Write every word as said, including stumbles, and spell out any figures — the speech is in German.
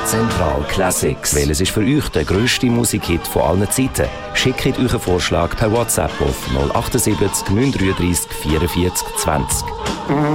Zentral Classics. Welches ist für euch der grösste Musikhit von allen Zeiten? Schickt euren Vorschlag per WhatsApp auf null sieben acht neun drei drei vierundvierzig zwanzig.